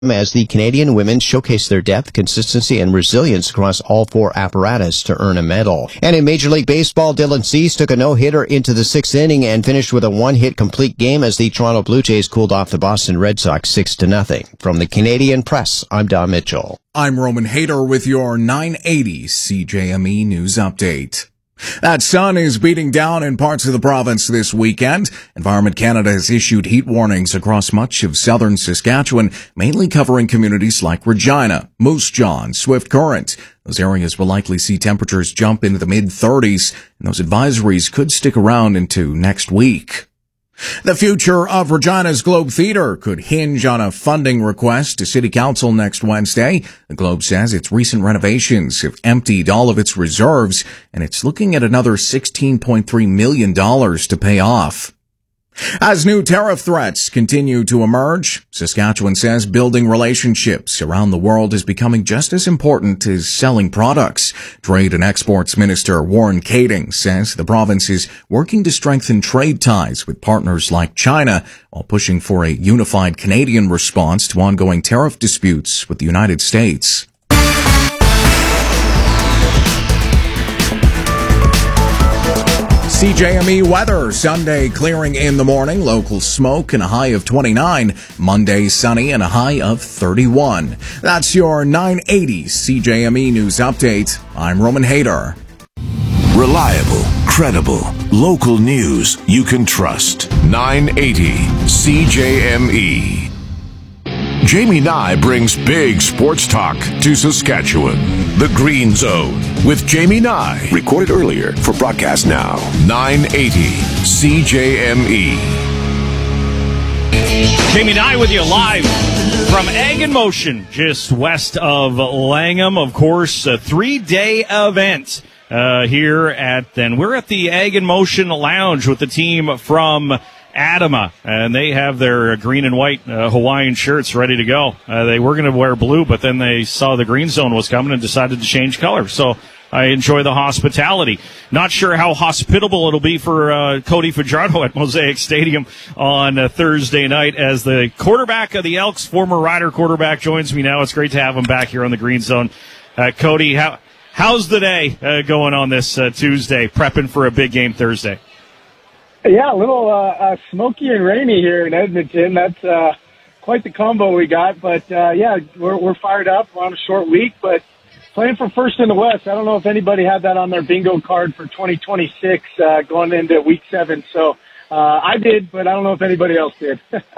as the Canadian women showcase their depth, consistency, and resilience across all four apparatus to earn a medal. And in Major League Baseball, Dylan Cease took a no-hitter into the sixth inning and finished with a one-hit complete game as the Toronto Blue Jays cooled off the Boston Red Sox 6-0. From the Canadian Press, I'm Don Mitchell. I'm Roman Hayter with your 980 CJME News Update. That sun is beating down in parts of the province this weekend. Environment Canada has issued heat warnings across much of southern Saskatchewan, mainly covering communities like Regina, Moose Jaw, and Swift Current. Those areas will likely see temperatures jump into the mid-30s, and those advisories could stick around into next week. The future of Regina's Globe Theatre could hinge on a funding request to City Council next Wednesday. The Globe says its recent renovations have emptied all of its reserves, and it's looking at another $16.3 million to pay off. As new tariff threats continue to emerge, Saskatchewan says building relationships around the world is becoming just as important as selling products. Trade and Exports Minister Warren Kading says the province is working to strengthen trade ties with partners like China while pushing for a unified Canadian response to ongoing tariff disputes with the United States. CJME weather. Sunday clearing in the morning, local smoke and a high of 29. Monday sunny and a high of 31. That's your 980 CJME News Update. I'm Roman Hayter. Reliable, credible, local news you can trust. 980 CJME. Jamie Nye brings big sports talk to Saskatchewan. The Green Zone with Jamie Nye. Recorded earlier for broadcast now. 980 CJME. Jamie Nye with you live from Ag in Motion, just west of Langham. Of course, a 3-day event here and we're at the Ag in Motion Lounge with the team from Adama, and they have their green and white Hawaiian shirts ready to go. They were going to wear blue, but then they saw the Green Zone was coming and decided to change color. So I enjoy the hospitality. Not sure how hospitable it'll be for Cody Fajardo at Mosaic Stadium on Thursday night as the quarterback of the Elks, former Rider quarterback, joins me now. It's great to have him back here on the Green Zone. Cody, how's the day going on this Tuesday, prepping for a big game Thursday? Yeah, a little smoky and rainy here in Edmonton. That's quite the combo we got. But, yeah, we're fired up. We're on a short week, but playing for first in the West. I don't know if anybody had that on their bingo card for 2026 going into Week 7. So I did, but I don't know if anybody else did.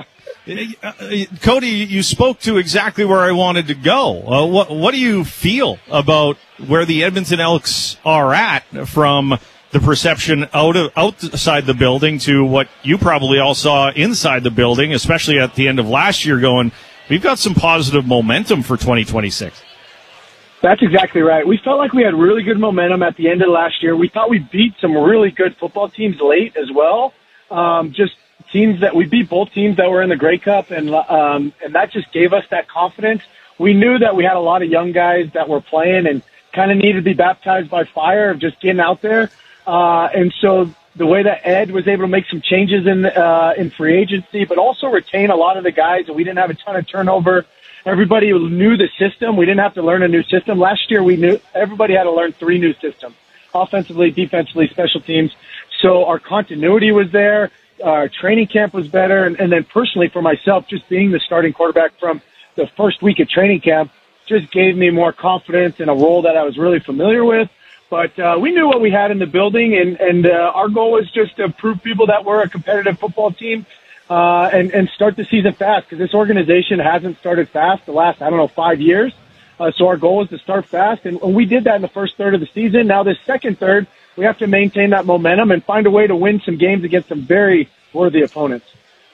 Cody, you spoke to exactly where I wanted to go. What do you feel about where the Edmonton Elks are at from the perception outside the building to what you probably all saw inside the building, especially at the end of last year, going, we've got some positive momentum for 2026? That's exactly right. We felt like we had really good momentum at the end of last year. We thought we beat some really good football teams late as well. Just teams that we beat, both teams that were in the Grey Cup, and that just gave us that confidence. We knew that we had a lot of young guys that were playing and kind of needed to be baptized by fire of just getting out there. And so the way that Ed was able to make some changes in free agency, but also retain a lot of the guys, and we didn't have a ton of turnover. Everybody knew the system. We didn't have to learn a new system. Last year, we knew everybody had to learn 3 new systems: offensively, defensively, special teams. So our continuity was there. Our training camp was better. And then personally for myself, just being the starting quarterback from the first week of training camp just gave me more confidence in a role that I was really familiar with. But we knew what we had in the building, and our goal was just to prove people that we're a competitive football team and start the season fast, because this organization hasn't started fast the last, 5 years. So our goal is to start fast, and we did that in the first third of the season. Now this second third, we have to maintain that momentum and find a way to win some games against some very worthy opponents.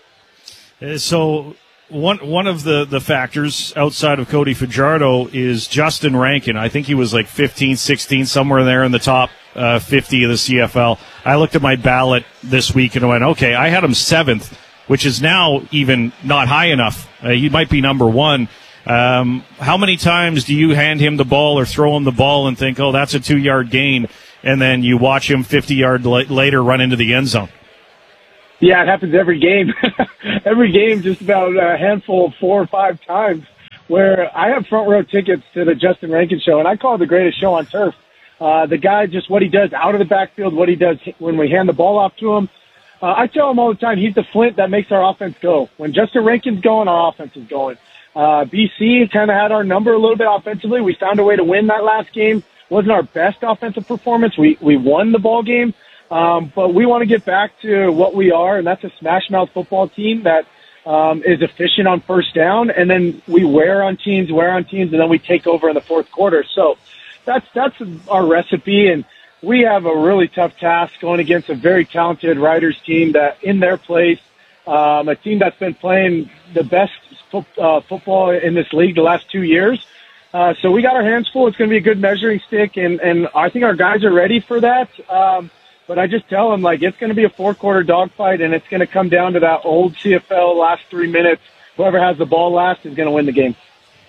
So one of the factors outside of Cody Fajardo is Justin Rankin. I think he was like 15, 16, somewhere there in the top 50 of the CFL. I looked at my ballot this week and I went, okay, I had him 7th, which is now even not high enough. He might be number 1. How many times do you hand him the ball or throw him the ball and think, oh, that's a 2-yard gain, and then you watch him 50 yards later run into the end zone? Yeah, it happens every game. Every game, just about a handful of 4 or 5 times. where I have front row tickets to the Justin Rankin show, and I call it the greatest show on turf. The guy, just what he does out of the backfield, what he does when we hand the ball off to him. I tell him all the time, he's the flint that makes our offense go. When Justin Rankin's going, our offense is going. BC kind of had our number a little bit offensively. We found a way to win that last game. Wasn't our best offensive performance. We won the ball game. But we want to get back to what we are, and that's a smash mouth football team that is efficient on first down, and then we wear on teams, and then we take over in the fourth quarter. So that's our recipe, and we have a really tough task going against a very talented Riders team that in their place, a team that's been playing the best football in this league the last 2 years. So we got our hands full. It's going to be a good measuring stick, and I think our guys are ready for that. But I just tell them, like, it's going to be a four-quarter dogfight, and it's going to come down to that old CFL last 3 minutes. Whoever has the ball last is going to win the game.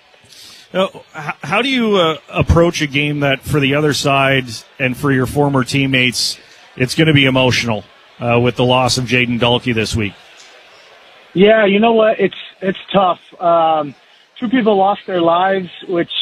How do you approach a game that, for the other side and for your former teammates, it's going to be emotional with the loss of Jaden Dalkey this week? Yeah, you know what? It's tough. Two people lost their lives, which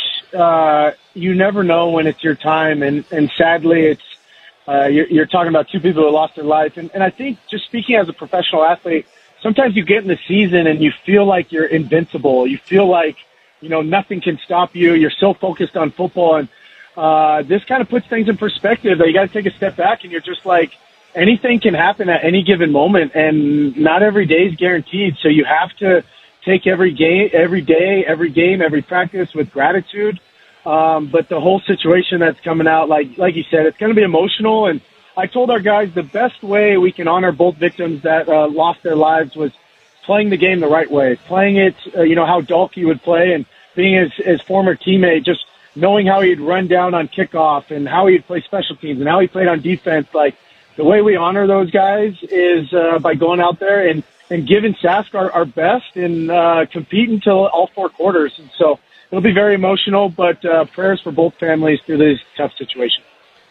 you never know when it's your time, and sadly, it's you're talking about two people who lost their life. And I think, just speaking as a professional athlete, sometimes you get in the season and you feel like you're invincible. You feel like, you know, nothing can stop you. You're so focused on football. And this kind of puts things in perspective that you got to take a step back, and you're just like, anything can happen at any given moment, and not every day is guaranteed. So you have to take every game, every day, every game, every practice with gratitude. But the whole situation that's coming out, like you said, it's going to be emotional. And I told our guys the best way we can honor both victims that lost their lives was playing the game the right way, playing it, how Dalkey would play, and being his former teammate, just knowing how he'd run down on kickoff and how he'd play special teams and how he played on defense. Like, the way we honor those guys is by going out there and giving Sask our best and compete until all four quarters. And so it'll be very emotional, but prayers for both families through this tough situation.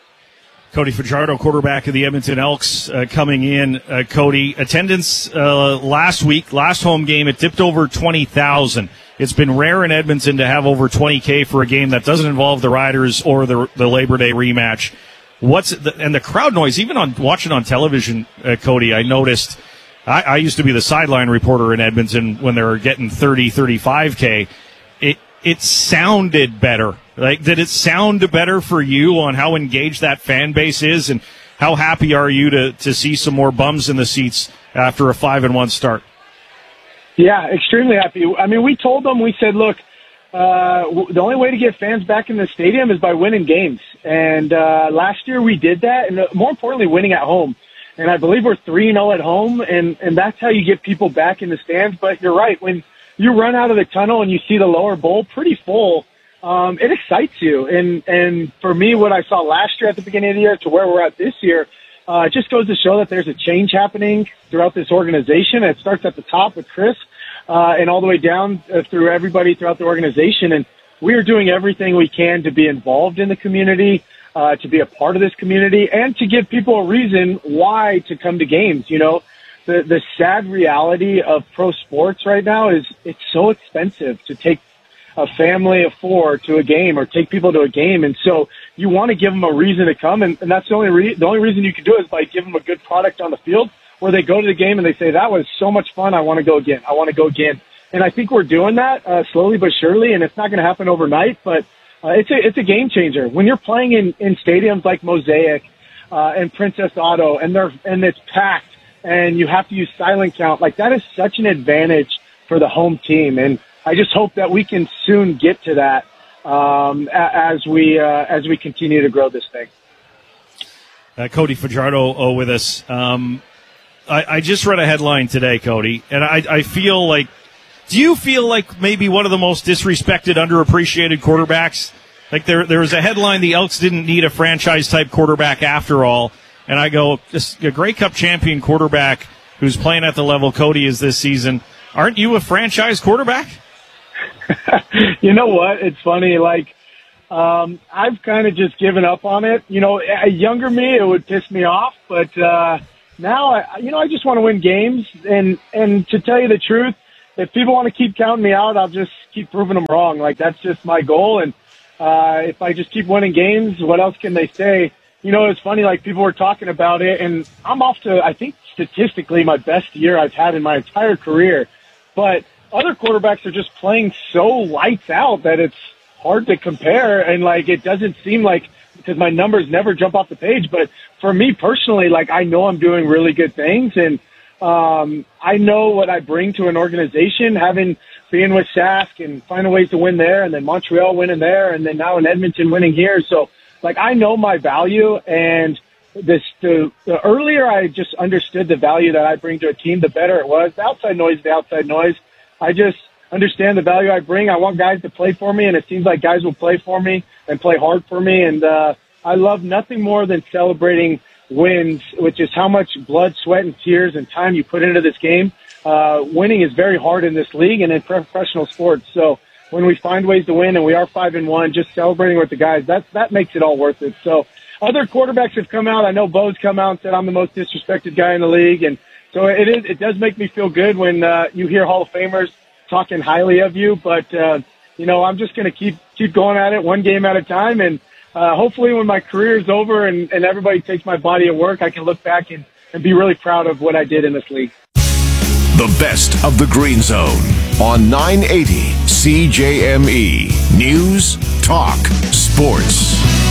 Cody Fajardo, quarterback of the Edmonton Elks, coming in. Cody, attendance last home game, it dipped over 20,000. It's been rare in Edmonton to have over 20K for a game that doesn't involve the Riders or the Labor Day rematch. And the crowd noise, even on watching on television, Cody, I noticed. I used to be the sideline reporter in Edmonton when they were getting 30, 35K. It sounded better. Like, did it sound better for you on how engaged that fan base is, and how happy are you to see some more bums in the seats after a 5-1 start? Yeah, extremely happy. I mean, we told them, we said, look, the only way to get fans back in the stadium is by winning games. And last year we did that, and more importantly, winning at home. And I believe we're 3-0 at home, and that's how you get people back in the stands. But you're right, when you run out of the tunnel and you see the lower bowl pretty full, it excites you. And for me, what I saw last year at the beginning of the year to where we're at this year, it just goes to show that there's a change happening throughout this organization. It starts at the top with Chris, and all the way down through everybody throughout the organization. And we are doing everything we can to be involved in the community, to be a part of this community, and to give people a reason why to come to games. You know, the sad reality of pro sports right now is it's so expensive to take a family of four to a game or take people to a game. And so you want to give them a reason to come. And that's the only reason you can do it is by giving them a good product on the field, where they go to the game and they say, that was so much fun. I want to go again. I want to go again. And I think we're doing that slowly but surely. And it's not going to happen overnight, but it's a game changer when you're playing in stadiums like Mosaic and Princess Auto, and it's packed, and you have to use silent count. Like, that is such an advantage for the home team. And I just hope that we can soon get to that as we continue to grow this thing. Cody Fajardo with us. I just read a headline today, Cody, and I feel like, do you feel like maybe one of the most disrespected, underappreciated quarterbacks? Like, there was a headline, the Elks didn't need a franchise-type quarterback after all, and I go, just a Grey Cup champion quarterback who's playing at the level Cody is this season. Aren't you a franchise quarterback? You know what? It's funny. Like, I've kind of just given up on it. You know, a younger me, it would piss me off, but now, I just want to win games. And to tell you the truth, if people want to keep counting me out, I'll just keep proving them wrong. Like, that's just my goal. And if I just keep winning games, what else can they say? You know, it's funny, like, people were talking about it, and I'm off to, I think, statistically my best year I've had in my entire career. But other quarterbacks are just playing so lights out that it's hard to compare. And, like, it doesn't seem like, because my numbers never jump off the page. But for me personally, like, I know I'm doing really good things, and I know what I bring to an organization, being with Sask and finding ways to win there, and then Montreal winning there, and then now in Edmonton winning here. So, like, I know my value, and the earlier I just understood the value that I bring to a team, the better it was. The outside noise. I just understand the value I bring. I want guys to play for me, and it seems like guys will play for me and play hard for me. And I love nothing more than celebrating wins, which is how much blood, sweat, and tears and time you put into this game. Winning is very hard in this league and in professional sports. So when we find ways to win, and we are 5-1, just celebrating with the guys, that makes it all worth it. So other quarterbacks have come out. I know Bo's come out and said I'm the most disrespected guy in the league, and so it does make me feel good when you hear Hall of Famers talking highly of you. But you know, I'm just going to keep going at it, one game at a time, and hopefully when my career is over and everybody takes my body of work, I can look back and be really proud of what I did in this league. The best of the Green Zone on 980 CJME. News, talk, sports.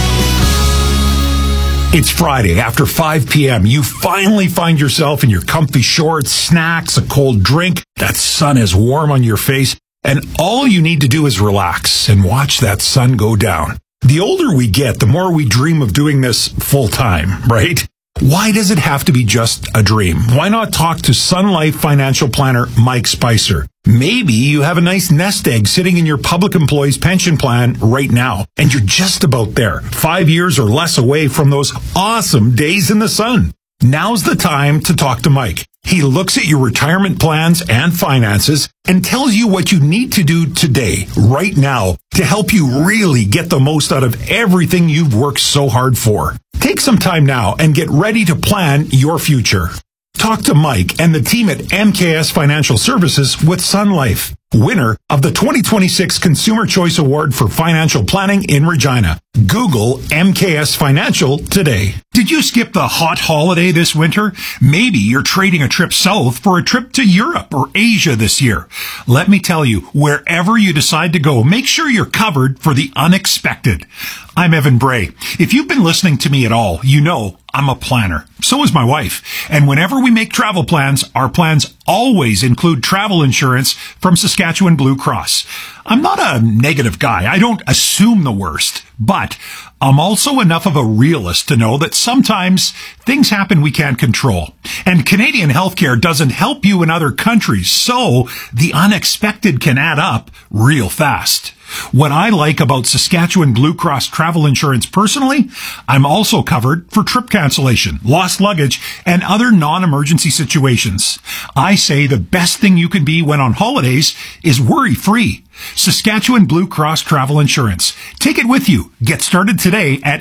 It's Friday. After 5 p.m., you finally find yourself in your comfy shorts, snacks, a cold drink. That sun is warm on your face, and all you need to do is relax and watch that sun go down. The older we get, the more we dream of doing this full time, right? Why does it have to be just a dream? Why not talk to Sun Life financial planner Mike Spicer? Maybe you have a nice nest egg sitting in your public employee's pension plan right now, and you're just about there, 5 years or less away from those awesome days in the sun. Now's the time to talk to Mike. He looks at your retirement plans and finances and tells you what you need to do today, right now, to help you really get the most out of everything you've worked so hard for. Take some time now and get ready to plan your future. Talk to Mike and the team at MKS Financial Services with Sun Life, winner of the 2026 Consumer Choice Award for Financial Planning in Regina. Google MKS Financial today. Did you skip the hot holiday this winter? Maybe you're trading a trip south for a trip to Europe or Asia this year. Let me tell you, wherever you decide to go, make sure you're covered for the unexpected. I'm Evan Bray. If you've been listening to me at all, you know I'm a planner. So is my wife. And whenever we make travel plans, our plans always include travel insurance from Saskatchewan Blue Cross. I'm not a negative guy. I don't assume the worst. But I'm also enough of a realist to know that sometimes things happen we can't control. And Canadian healthcare doesn't help you in other countries, so the unexpected can add up real fast. What I like about Saskatchewan Blue Cross travel insurance personally, I'm also covered for trip cancellation, lost luggage, and other non-emergency situations. I say the best thing you can be when on holidays is worry-free. Saskatchewan Blue Cross Travel Insurance. Take it with you. Get started today at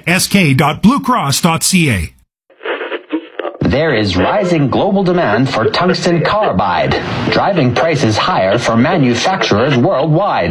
sk.bluecross.ca. There is rising global demand for tungsten carbide, driving prices higher for manufacturers worldwide.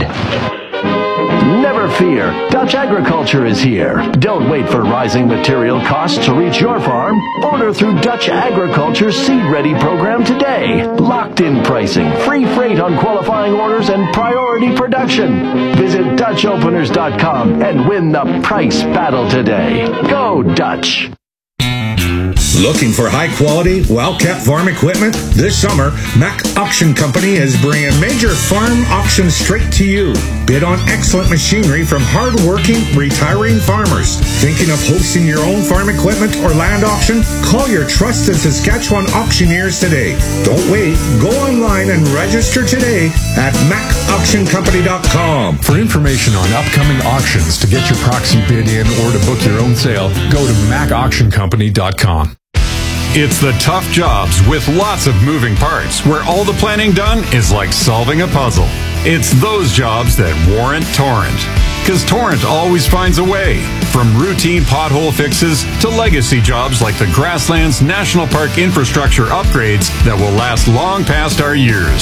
Never fear, Dutch Agriculture is here. Don't wait for rising material costs to reach your farm. Order through Dutch Agriculture's Seed Ready program today. Locked-in pricing, free freight on qualifying orders, and priority production. Visit DutchOpeners.com and win the price battle today. Go Dutch! Looking for high-quality, well-kept farm equipment? This summer, Mack Auction Company is bringing major farm auctions straight to you. Bid on excellent machinery from hard-working, retiring farmers. Thinking of hosting your own farm equipment or land auction? Call your trusted Saskatchewan auctioneers today. Don't wait. Go online and register today at MackAuctionCompany.com. For information on upcoming auctions, to get your proxy bid in, or to book your own sale, go to MackAuctionCompany.com. It's the tough jobs with lots of moving parts where all the planning done is like solving a puzzle. It's those jobs that warrant Torrent. Because Torrent always finds a way. From routine pothole fixes to legacy jobs like the Grasslands National Park infrastructure upgrades that will last long past our years.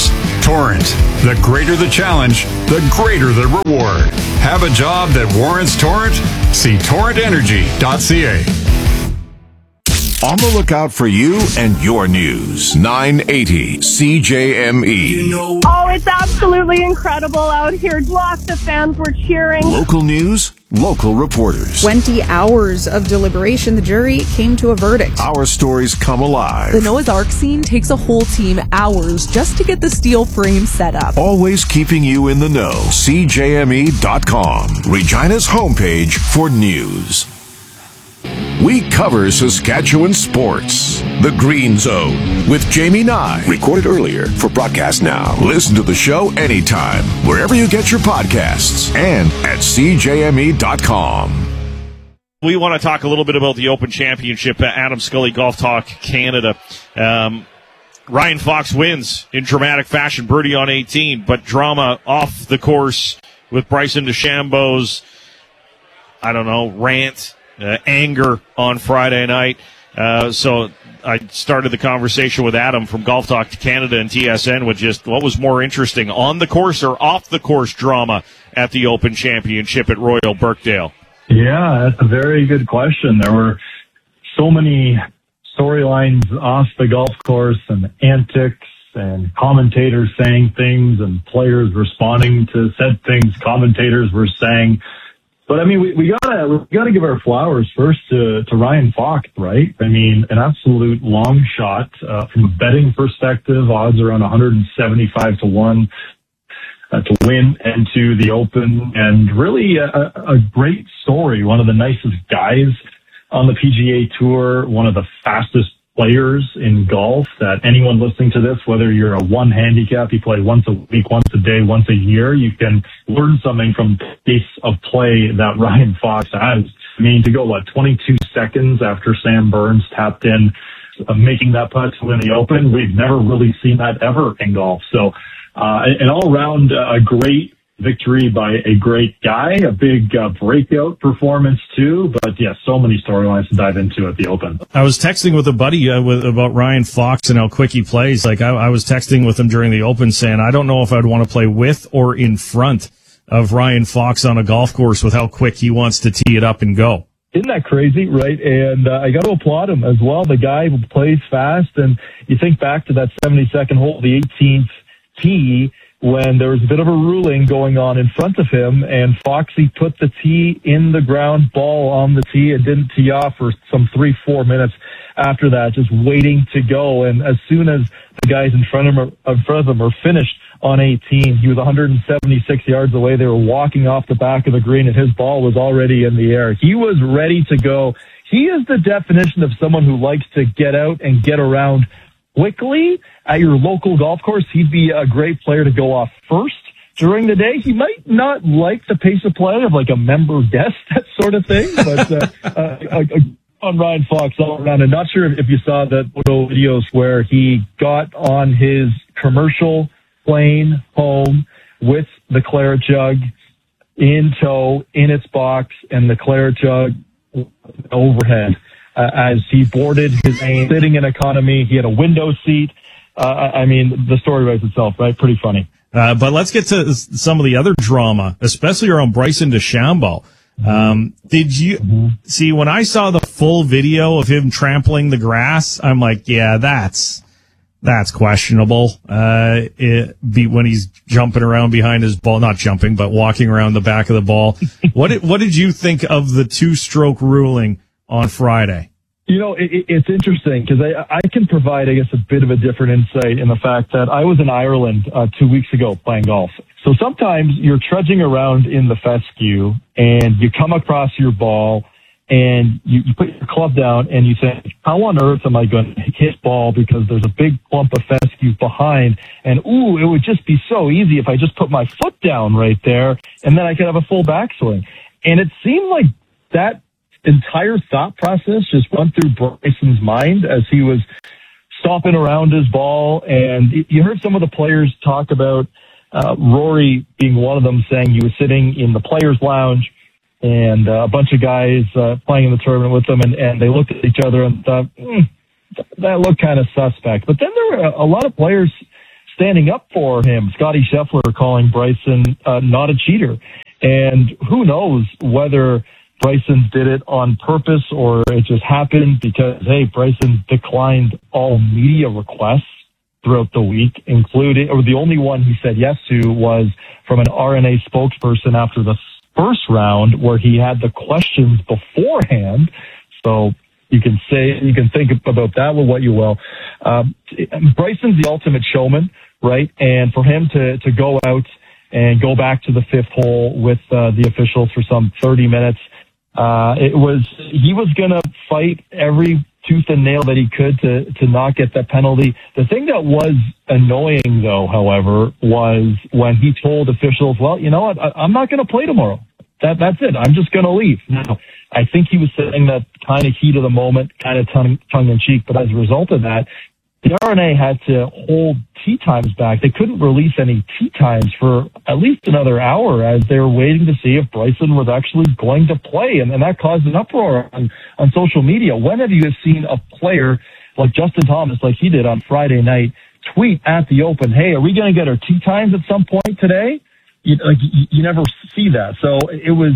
Torrent. The greater the challenge, the greater the reward. Have a job that warrants Torrent? See torrentenergy.ca. On the lookout for you and your news. 980 CJME. Oh, it's absolutely incredible out here. Lots of fans were cheering. Local news, local reporters. 20 hours of deliberation, the jury came to a verdict. Our stories come alive. The Noah's Ark scene takes a whole team hours just to get the steel frame set up. Always keeping you in the know. CJME.com. Regina's homepage for news. We cover Saskatchewan sports. The Green Zone with Jamie Nye. Recorded earlier for broadcast now. Listen to the show anytime, wherever you get your podcasts, and at CJME.com. We want to talk a little bit about the Open Championship. Adam Scully, Golf Talk Canada. Ryan Fox wins in dramatic fashion, birdie on 18, but drama off the course with Bryson DeChambeau's, rant. Anger on Friday night. So I started the conversation with Adam from Golf Talk Canada and TSN with just what was more interesting, on the course or off the course drama at the Open Championship at Royal Birkdale? Yeah, that's a very good question. There were so many storylines off the golf course and antics and commentators saying things and players responding to said things commentators were saying. But I mean, we gotta give our flowers first to Ryan Fox, right? I mean, an absolute long shot from a betting perspective. Odds are around 175 to 1 to win into the Open, and really a great story. One of the nicest guys on the PGA Tour, one of the fastest players in golf that anyone listening to this, whether you're a one handicap, you play once a week, once a day, once a year, you can learn something from the pace of play that Ryan Fox has. I mean, to go, 22 seconds after Sam Burns tapped in, making that putt to win the Open, we've never really seen that ever in golf. So, an all-around a great victory by a great guy, a big breakout performance too. But yeah, so many storylines to dive into at the Open. I was texting with a buddy about Ryan Fox and how quick he plays. I was texting with him during the Open saying, I don't know if I'd want to play with or in front of Ryan Fox on a golf course with how quick he wants to tee it up and go. Isn't that crazy, right? And I got to applaud him as well. The guy who plays fast, and you think back to that 72nd hole, the 18th tee, when there was a bit of a ruling going on in front of him, and Foxy put the tee in the ground, ball on the tee, and didn't tee off for some 3-4 minutes after that, just waiting to go. And as soon as the guys in front of him are finished on 18, he was 176 yards away. They were walking off the back of the green, and his ball was already in the air. He was ready to go. He is the definition of someone who likes to get out and get around quickly at your local golf course. He'd be a great player to go off first during the day. He might not like the pace of play of like a member guest, that sort of thing, but on Ryan Fox all around. I'm not sure if you saw the photo videos where he got on his commercial plane home with the claret jug in tow, in its box, and the claret jug overhead. As he boarded his plane, sitting in economy, he had a window seat. I mean, the story writes itself, right? Pretty funny. But let's get to some of the other drama, especially around Bryson DeChambeau. Did you see when I saw the full video of him trampling the grass? I'm like, yeah, that's questionable. When he's jumping around behind his ball, not jumping, but walking around the back of the ball. What did you think of the 2-stroke ruling on Friday? You know, it's interesting because I can provide, I guess, a bit of a different insight in the fact that I was in Ireland 2 weeks ago playing golf. So sometimes you're trudging around in the fescue and you come across your ball and you put your club down and you think, how on earth am I going to hit ball because there's a big clump of fescue behind, and it would just be so easy if I just put my foot down right there and then I could have a full backswing. And it seemed like that entire thought process just went through Bryson's mind as he was stomping around his ball. And you heard some of the players talk about Rory being one of them, saying he was sitting in the players' lounge and a bunch of guys playing in the tournament with them, and they looked at each other and thought, that looked kind of suspect. But then there were a lot of players standing up for him. Scotty Scheffler calling Bryson not a cheater. And who knows whether Bryson did it on purpose or it just happened because, hey, Bryson declined all media requests throughout the week, including, or the only one he said yes to was from an RNA spokesperson after the first round where he had the questions beforehand. So you can think about that with what you will. Bryson's the ultimate showman, right? And for him to go out and go back to the fifth hole with the officials for some 30 minutes, he was going to fight every tooth and nail that he could to not get that penalty. The thing that was annoying, though, however, was when he told officials, well, you know what, I'm not going to play tomorrow. That's it. I'm just going to leave. Now, I think he was saying that kind of heat of the moment, kind of tongue-in-cheek, but as a result of that, the RNA had to hold tee times back. They couldn't release any tee times for at least another hour as they were waiting to see if Bryson was actually going to play. And that caused an uproar on social media. When have you seen a player like Justin Thomas, like he did on Friday night, tweet at the Open, hey, are we going to get our tee times at some point today? You never see that. So it was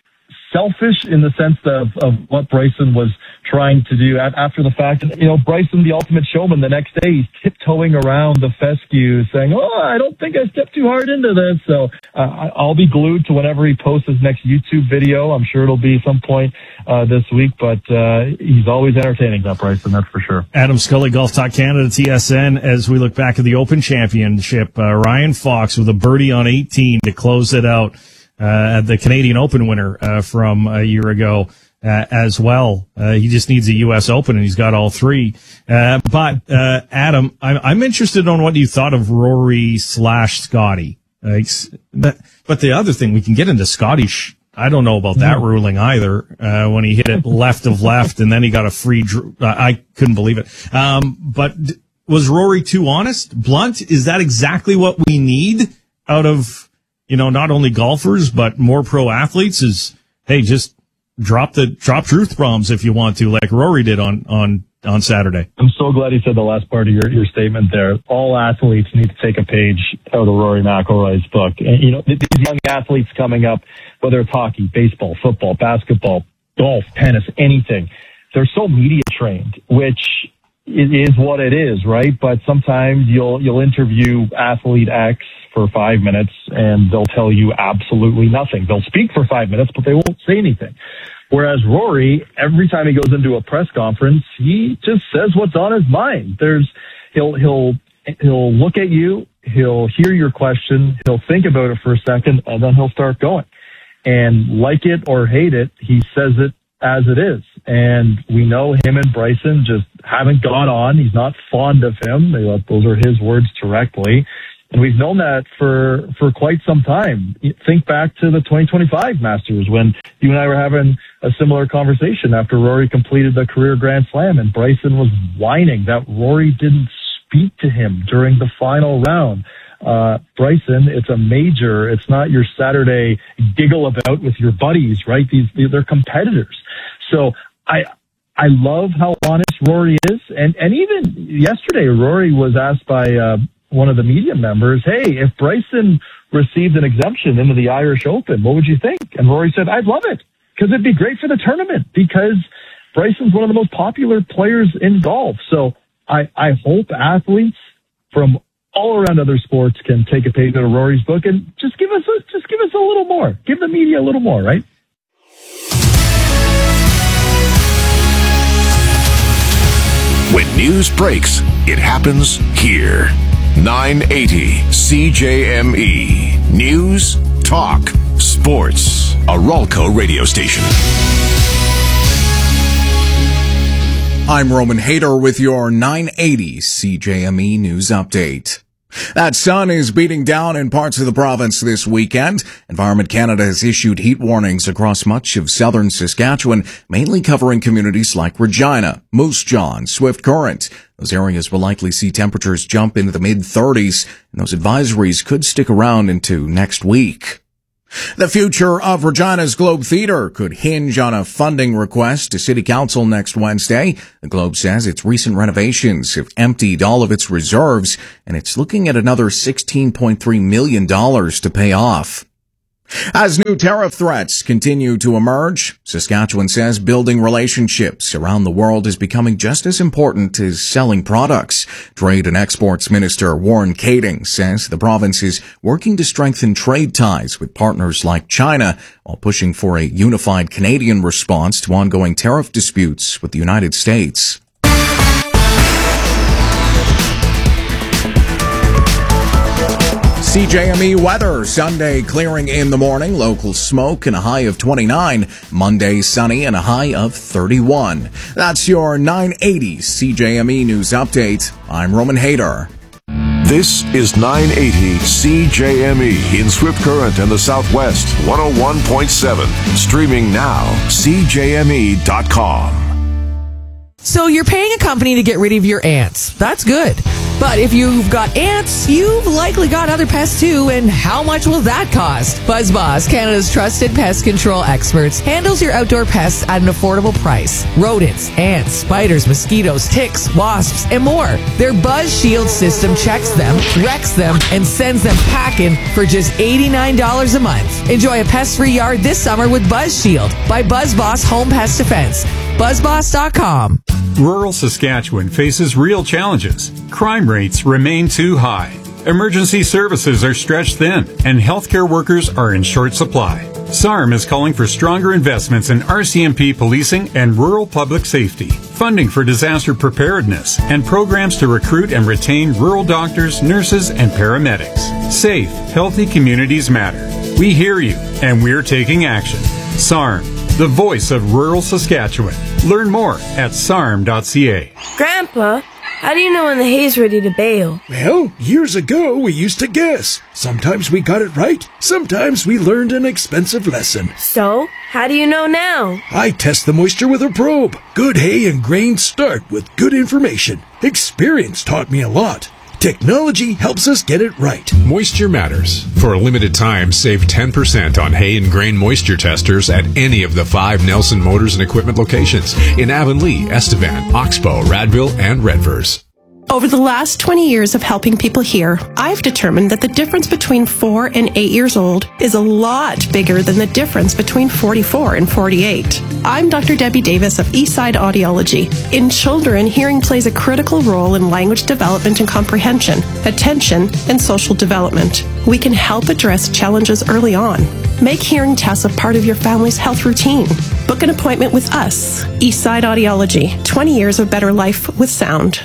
selfish in the sense of what Bryson was trying to do after the fact. And, Bryson, the ultimate showman, the next day he's tiptoeing around the fescue saying, oh, I don't think I stepped too hard into this. So I'll be glued to whenever he posts his next YouTube video. I'm sure it'll be some point this week, but he's always entertaining, that Bryson, that's for sure. Adam Scully, Golf Talk Canada, TSN. As we look back at the Open Championship, Ryan Fox with a birdie on 18 to close it out. The Canadian Open winner from a year ago as well. He just needs a U.S. Open, and he's got all three. But Adam, I'm interested on what you thought of Rory / Scotty. But the other thing, we can get into Scotty. I don't know about that ruling either. When he hit it left of left, and then he got a free. I couldn't believe it. But was Rory too honest, blunt? Is that exactly what we need out of? Not only golfers, but more pro athletes is, hey, just drop truth bombs if you want to, like Rory did on Saturday. I'm so glad you said the last part of your statement there. All athletes need to take a page out of Rory McIlroy's book. And, these young athletes coming up, whether it's hockey, baseball, football, basketball, golf, tennis, anything, they're so media trained, which is what it is, right? But sometimes you'll interview athlete X for 5 minutes and they'll tell you absolutely nothing. They'll speak for 5 minutes, but they won't say anything. Whereas Rory, every time he goes into a press conference, he just says what's on his mind. He'll look at you, he'll hear your question, he'll think about it for a second, and then he'll start going. And like it or hate it, he says it as it is. And we know him and Bryson just haven't got on. He's not fond of him. Those are his words directly. And we've known that for quite some time. Think back to the 2025 Masters when you and I were having a similar conversation after Rory completed the career Grand Slam and Bryson was whining that Rory didn't speak to him during the final round. Bryson, it's a major. It's not your Saturday giggle about with your buddies, right? They're competitors. So I love how honest Rory is. And even yesterday, Rory was asked by one of the media members, hey, if Bryson received an exemption into the Irish Open, what would you think? And Rory said, I'd love it because it'd be great for the tournament because Bryson's one of the most popular players in golf. So I hope athletes from all around other sports can take a page out of Rory's book and just give us a little more. Give the media a little more, right? When news breaks, it happens here. 980 CJME. News, talk, sports. A Ralco radio station. I'm Roman Hader with your 980 CJME News Update. That sun is beating down in parts of the province this weekend. Environment Canada has issued heat warnings across much of southern Saskatchewan, mainly covering communities like Regina, Moose Jaw, and Swift Current. Those areas will likely see temperatures jump into the mid-30s, and those advisories could stick around into next week. The future of Regina's Globe Theatre could hinge on a funding request to City Council next Wednesday. The Globe says its recent renovations have emptied all of its reserves, and it's looking at another $16.3 million to pay off. As new tariff threats continue to emerge, Saskatchewan says building relationships around the world is becoming just as important as selling products. Trade and Exports Minister Warren Kading says the province is working to strengthen trade ties with partners like China while pushing for a unified Canadian response to ongoing tariff disputes with the United States. CJME weather. Sunday clearing in the morning, local smoke and a high of 29. Monday sunny and a high of 31. That's your 980 CJME news update. I'm Roman Hayter. This is 980 CJME in Swift Current and the Southwest, 101.7. Streaming now, CJME.com. So you're paying a company to get rid of your ants. That's good. But if you've got ants, you've likely got other pests too, and how much will that cost? BuzzBoss, Canada's trusted pest control experts, handles your outdoor pests at an affordable price. Rodents, ants, spiders, mosquitoes, ticks, wasps, and more. Their Buzz Shield system checks them, wrecks them, and sends them packing for just $89 a month. Enjoy a pest-free yard this summer with Buzz Shield by BuzzBoss Home Pest Defense. BuzzBoss.com. Rural Saskatchewan faces real challenges. Crime rates remain too high. Emergency services are stretched thin, and healthcare workers are in short supply. SARM is calling for stronger investments in RCMP policing and rural public safety, funding for disaster preparedness, and programs to recruit and retain rural doctors, nurses, and paramedics. Safe, healthy communities matter. We hear you, and we're taking action. SARM, the voice of rural Saskatchewan. Learn more at sarm.ca. Grandpa, how do you know when the hay's ready to bale? Well, years ago we used to guess. Sometimes we got it right, sometimes we learned an expensive lesson. So, how do you know now? I test the moisture with a probe. Good hay and grain start with good information. Experience taught me a lot. Technology helps us get it right. Moisture matters. For a limited time, save 10% on hay and grain moisture testers at any of the 5 Nelson Motors and Equipment locations in Avonlea, Estevan, Oxbow, Radville, and Redvers. Over the last 20 years of helping people hear, I've determined that the difference between 4 and 8 years old is a lot bigger than the difference between 44 and 48. I'm Dr. Debbie Davis of Eastside Audiology. In children, hearing plays a critical role in language development and comprehension, attention, and social development. We can help address challenges early on. Make hearing tests a part of your family's health routine. Book an appointment with us. Eastside Audiology, 20 years of better life with sound.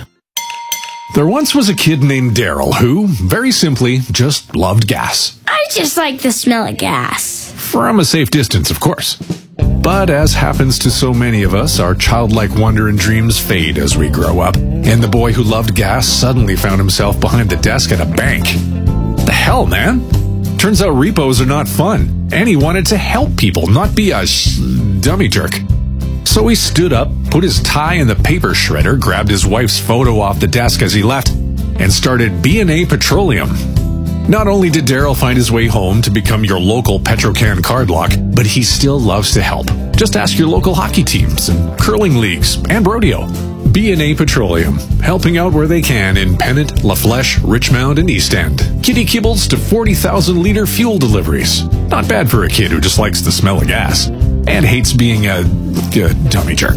There once was a kid named Daryl who, very simply, just loved gas. I just like the smell of gas. From a safe distance, of course. But as happens to so many of us, our childlike wonder and dreams fade as we grow up. And the boy who loved gas suddenly found himself behind the desk at a bank. The hell, man? Turns out repos are not fun. And he wanted to help people, not be a dummy jerk. So he stood up, put his tie in the paper shredder, grabbed his wife's photo off the desk as he left, and started B&A Petroleum. Not only did Daryl find his way home to become your local Petrocan card lock, but he still loves to help. Just ask your local hockey teams and curling leagues and rodeo. B&A Petroleum, helping out where they can in Pennant, La Flèche, Richmond, and East End. Kitty kibbles to 40,000-liter fuel deliveries. Not bad for a kid who just likes the smell of gas and hates being a dummy jerk.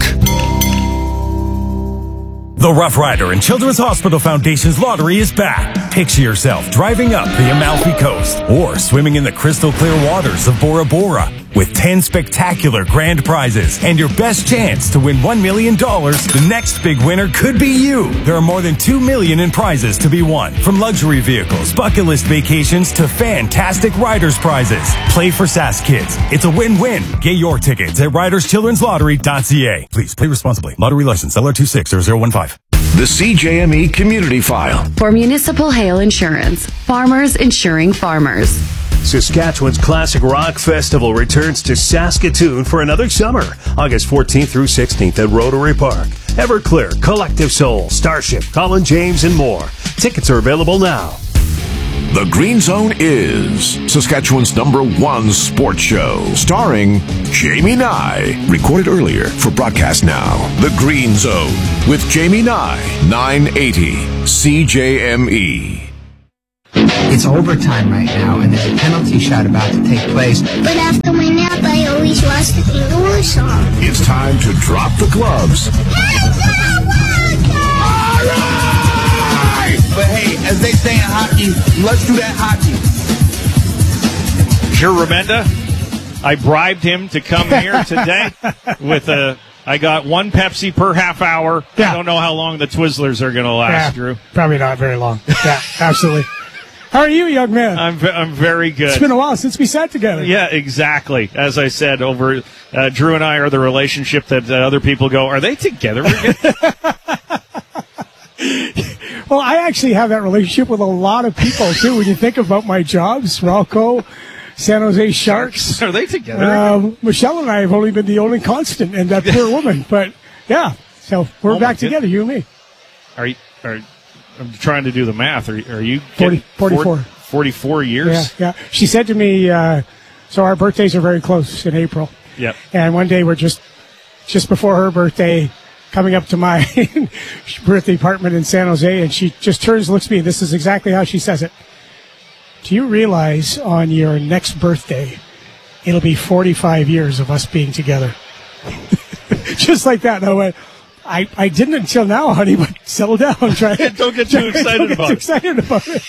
The Rough Rider and Children's Hospital Foundation's lottery is back. Picture yourself driving up the Amalfi Coast or swimming in the crystal clear waters of Bora Bora with 10 spectacular grand prizes and your best chance to win $1 million. The next big winner could be you. There are more than $2 million in prizes to be won, from luxury vehicles, bucket list vacations to fantastic riders prizes. Play for SAS Kids. It's a win-win. Get your tickets at riderschildrenslottery.ca. Please play responsibly. Lottery license LR260015. The CJME Community File. For Municipal Hail Insurance. Farmers insuring farmers. Saskatchewan's Classic Rock Festival returns to Saskatoon for another summer, August 14th through 16th at Rotary Park. Everclear, Collective Soul, Starship, Colin James, and more. Tickets are available now. The Green Zone is Saskatchewan's #1 sports show, starring Jamie Nye. Recorded earlier for broadcast now. The Green Zone with Jamie Nye, 980 CJME. It's overtime right now, and there's a penalty shot about to take place. But after my nap, I always watch the Kangaroo song. It's time to drop the gloves. But hey, as they say in hockey, let's do that hockey. Sure, Remenda, I bribed him to come here today with I got one Pepsi per half hour. Yeah. I don't know how long the Twizzlers are going to last, Drew. Probably not very long. Yeah, absolutely. How are you, young man? I'm very good. It's been a while since we sat together. Yeah, exactly. As I said, Drew and I are the relationship that other people go, are they together again? Well, I actually have that relationship with a lot of people, too. When you think about my jobs, Ralco, San Jose Sharks. Are they together? Michelle and I have only been the only constant in that poor woman. But, yeah, so we're back together, you and me. I'm trying to do the math. Are you 44. 44 years? Yeah. She said to me, so our birthdays are very close in April. Yep. And one day we're just before her birthday, coming up to my birthday apartment in San Jose, and she just turns, looks at me, and this is exactly how she says it. Do you realize on your next birthday, it'll be 45 years of us being together? Just like that. And I went, I didn't until now, honey, but settle down. Don't get too excited about it.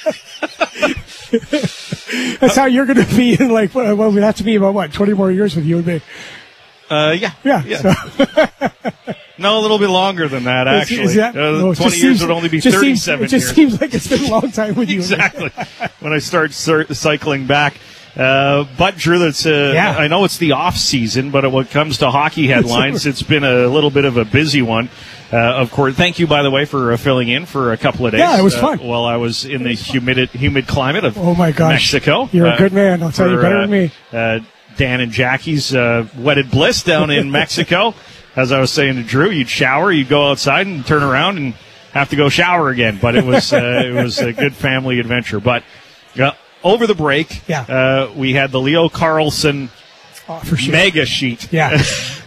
That's how you're going to be in, like, well, we have to be about, 20 more years with you and me. Yeah. So. No, a little bit longer than that, actually. Is that, 20 years would only be 37 years. It just seems like it's been a long time with you. Exactly. When I start cycling back. But, Drew, I know it's the off season, but when it comes to hockey headlines, it's been a little bit of a busy one. Of course, thank you, by the way, for filling in for a couple of days. Yeah, it was fun. While I was in the humid climate of Mexico. You're a good man. I'll tell you better than me. Dan and Jackie's wedded bliss down in Mexico. As I was saying to Drew, you'd shower, you'd go outside and turn around and have to go shower again. But it was a good family adventure. But over the break, we had the Leo Carlson mega sheet. Yeah.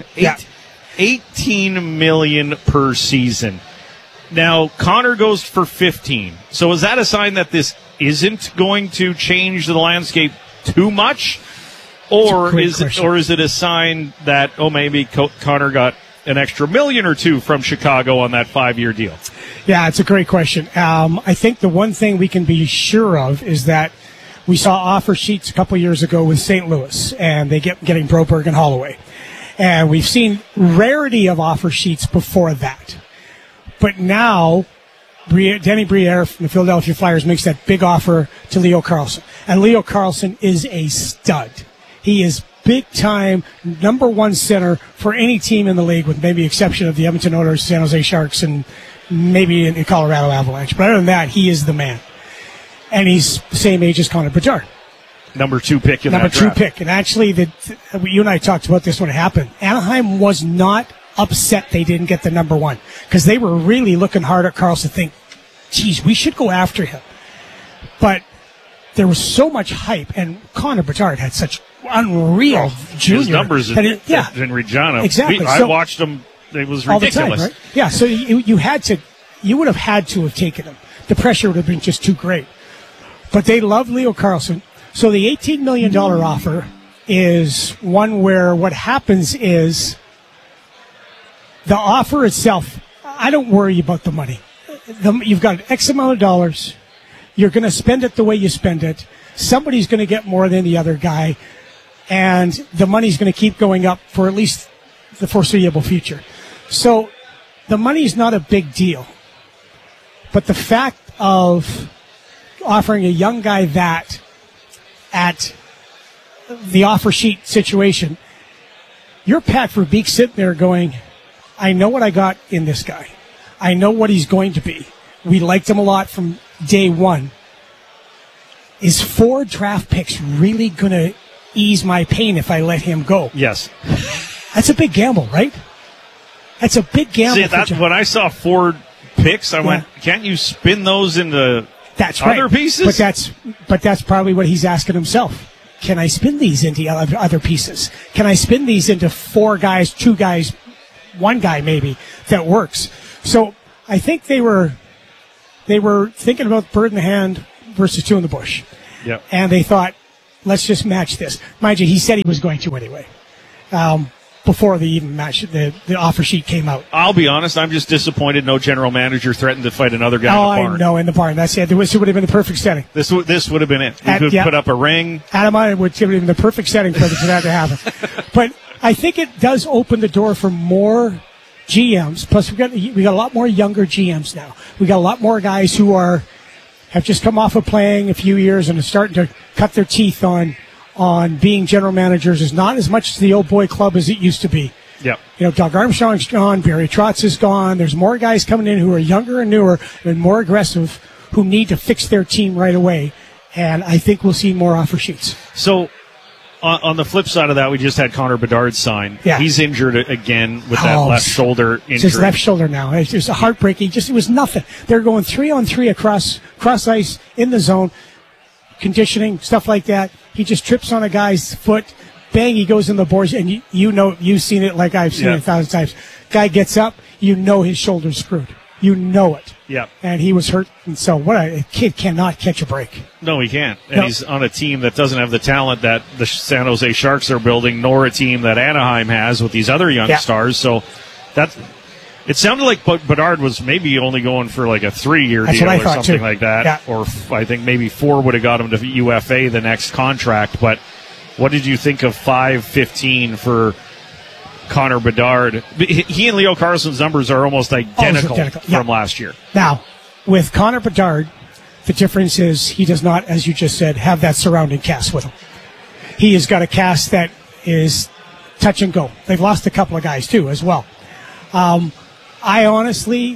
18 million per season. Now, Connor goes for 15. So is that a sign that this isn't going to change the landscape too much? Or is it a sign that, maybe Connor got an extra million or two from Chicago on that 5-year deal? Yeah, it's a great question. I think the one thing we can be sure of is that we saw offer sheets a couple years ago with St. Louis, and they getting Broberg and Holloway. And we've seen rarity of offer sheets before that. But now, Denny Briere from the Philadelphia Flyers makes that big offer to Leo Carlson. And Leo Carlson is a stud. He is big-time #1 center for any team in the league, with maybe the exception of the Edmonton Oilers, San Jose Sharks, and maybe in Colorado Avalanche. But other than that, he is the man. And he's the same age as Connor Bedard. #2 pick in that draft. #2 pick. And actually, you and I talked about this when it happened. Anaheim was not upset they didn't get the #1, because they were really looking hard at Carlson to think, geez, we should go after him. But there was so much hype, and Connor Bedard had such unreal junior. His numbers in Regina. Exactly. I watched them. It was ridiculous. All the time, right? Yeah, so you would have had to have taken him. The pressure would have been just too great. But they love Leo Carlson. So the $18 million offer is one where what happens is the offer itself, I don't worry about the money. You've got X amount of dollars. You're going to spend it the way you spend it. Somebody's going to get more than the other guy. And the money's going to keep going up for at least the foreseeable future. So the money's not a big deal. But the fact of offering a young guy that at the offer sheet situation, you're Pat Verbeek sitting there going, I know what I got in this guy. I know what he's going to be. We liked him a lot from day one. Is 4 draft picks really going to ease my pain if I let him go? Yes. That's a big gamble, right? That's a big gamble. See, when I saw 4 picks, I went, can't you spin those into That's right. Other pieces? But that's probably what he's asking himself. Can I spin these into other pieces? Can I spin these into 4 guys, 2 guys, 1 guy maybe that works? So I think they were thinking about bird in the hand versus 2 in the bush. Yep. And they thought, let's just match this. Mind you, he said he was going to anyway. Before the even match, the offer sheet came out. I'll be honest, I'm just disappointed no general manager threatened to fight another guy in the barn. I know, in the barn. That's it. This would have been the perfect setting. This would have been it. You could put up a ring. Adam, I would have been the perfect setting for that to happen. But I think it does open the door for more GMs. Plus, we got a lot more younger GMs now. We got a lot more guys who have just come off of playing a few years and are starting to cut their teeth on being general managers. Is not as much as the old boy club as it used to be. Yep. Doug Armstrong's gone, Barry Trotz is gone. There's more guys coming in who are younger and newer and more aggressive who need to fix their team right away. And I think we'll see more offer sheets. So, on the flip side of that, we just had Connor Bedard sign. Yeah. He's injured again with that left shoulder injury. It's his left shoulder now. It's just a heartbreaking. It was nothing. They're going 3-on-3 across ice in the zone, conditioning, stuff like that. He just trips on a guy's foot. Bang, he goes in the boards, and you've seen it like I've seen it 1,000 times. Guy gets up, his shoulder's screwed. You know it. Yeah. And he was hurt, and so a kid cannot catch a break. No, he can't. And he's on a team that doesn't have the talent that the San Jose Sharks are building, nor a team that Anaheim has with these other young stars. So it sounded like Bedard was maybe only going for like a 3-year deal or something like that. Yeah. Or I think maybe 4 would have got him to UFA the next contract. But what did you think of $5.15 for Connor Bedard? He and Leo Carlsson's numbers are almost identical from last year. Now, with Connor Bedard, the difference is he does not, as you just said, have that surrounding cast with him. He has got a cast that is touch and go. They've lost a couple of guys, too, as well. I honestly,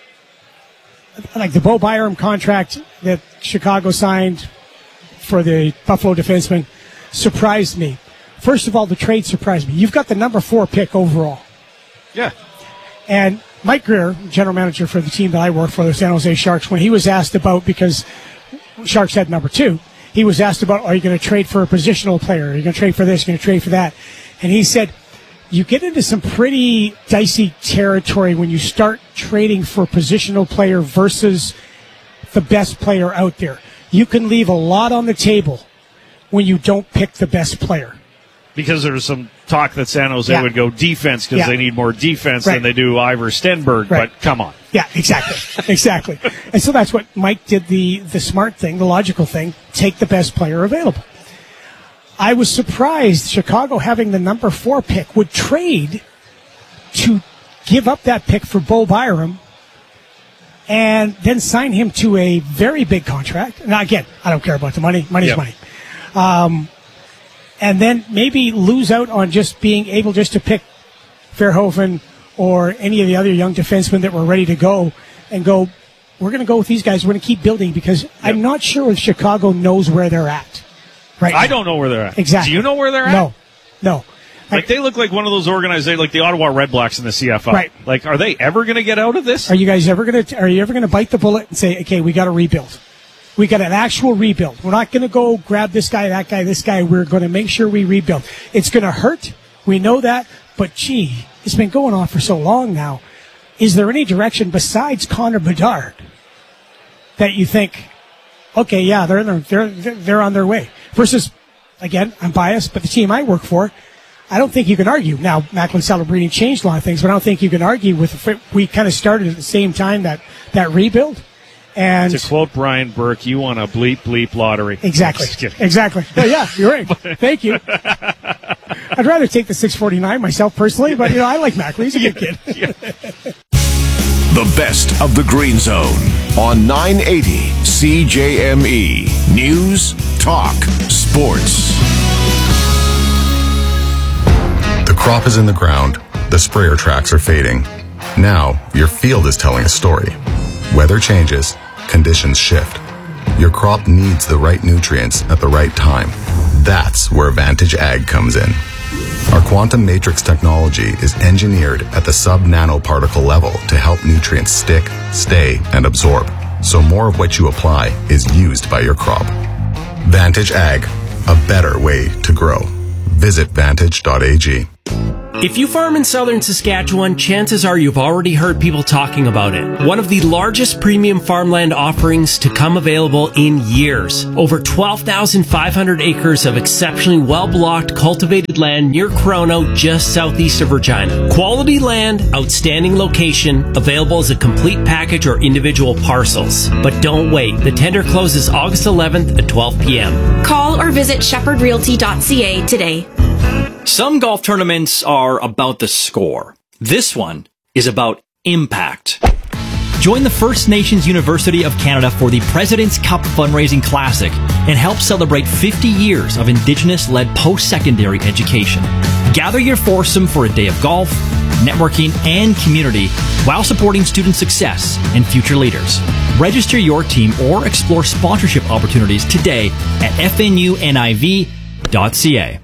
like the Bo Byram contract that Chicago signed for the Buffalo defenseman, surprised me. First of all, the trade surprised me. You've got the number 4 pick overall. Yeah. And Mike Greer, general manager for the team that I work for, the San Jose Sharks, when he was asked about, because Sharks had number 2, he was asked about, are you going to trade for a positional player? Are you going to trade for this? Are you going to trade for that? And he said, you get into some pretty dicey territory when you start trading for a positional player versus the best player out there. You can leave a lot on the table when you don't pick the best player. Because there's some talk that San Jose would go defense because they need more defense than they do Ivor Stenberg, but come on. Yeah, exactly. Exactly. And so that's what Mike did, the smart thing, the logical thing, take the best player available. I was surprised Chicago, having the number 4 pick, would trade to give up that pick for Bo Byram and then sign him to a very big contract. Now, again, I don't care about the money. Money's money. And then maybe lose out on just being able just to pick Verhoeven or any of the other young defensemen that were ready to go and go, we're going to go with these guys. We're going to keep building because I'm not sure if Chicago knows where they're at. Right I don't know where they're at. Exactly. Do you know where they're at? No. Like, they look like one of those organizations, like the Ottawa Red Blacks in the CFL. Right. Like, are they ever going to get out of this? Are you ever going to bite the bullet and say, okay, we got to rebuild? We got an actual rebuild. We're not going to go grab this guy, that guy, this guy. We're going to make sure we rebuild. It's going to hurt. We know that. But, gee, it's been going on for so long now. Is there any direction besides Connor Bedard that you think, okay, yeah, they're on their way? Versus, again, I'm biased, but the team I work for, I don't think you can argue. Now, Macklin Celebrini changed a lot of things, but I don't think you can argue with. We kind of started at the same time that rebuild. And to quote Brian Burke, you won a bleep lottery. Exactly. Exactly. Yeah, you're right. Thank you. I'd rather take the 649 myself personally, but I like Macklin. He's a good kid. The best of the Green Zone on 980 CJME. News, talk, sports. The crop is in the ground. The sprayer tracks are fading. Now, your field is telling a story. Weather changes. Conditions shift. Your crop needs the right nutrients at the right time. That's where Vantage Ag comes in. Our quantum matrix technology is engineered at the sub-nanoparticle level to help nutrients stick, stay, and absorb. so more of what you apply is used by your crop. Vantage Ag, a better way to grow. Visit vantage.ag. If you farm in southern Saskatchewan, chances are you've already heard people talking about it. One of the largest premium farmland offerings to come available in years. Over 12,500 acres of exceptionally well-blocked, cultivated land near Corono, just southeast of Regina. Quality land, outstanding location, available as a complete package or individual parcels. But don't wait. The tender closes August 11th at 12 p.m. Call or visit shepherdrealty.ca today. Some golf tournaments are about the score. This one is about impact. Join the First Nations University of Canada for the President's Cup Fundraising Classic and help celebrate 50 years of Indigenous-led post-secondary education. Gather your foursome for a day of golf, networking, and community while supporting student success and future leaders. Register your team or explore sponsorship opportunities today at fnuniv.ca.